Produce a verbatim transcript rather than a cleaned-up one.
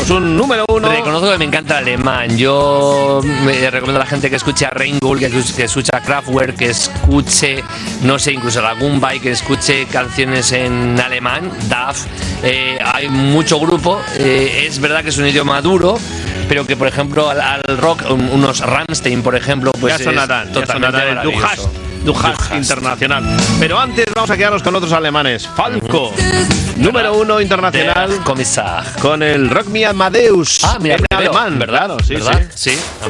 tenemos un número uno. Reconozco que me encanta el alemán. Yo me recomiendo a la gente que escuche a Reingold, que, que escuche a Kraftwerk, que escuche, no sé, incluso a la Gumbay, que escuche canciones en alemán, D A F. Eh, hay mucho grupo. Eh, es verdad que es un idioma duro, pero que, por ejemplo, al, al rock, unos Rammstein, por ejemplo, pues ya sonarán, es totalmente ya sonarán el Du Hast, Du Hast internacional. Pero antes vamos a quedarnos con otros alemanes. Falco, uh-huh. número uno internacional. Commissar. Con el Rock Me Amadeus. Ah, mira, en veo, alemán, ¿verdad? Claro, sí, ¿verdad? sí. sí.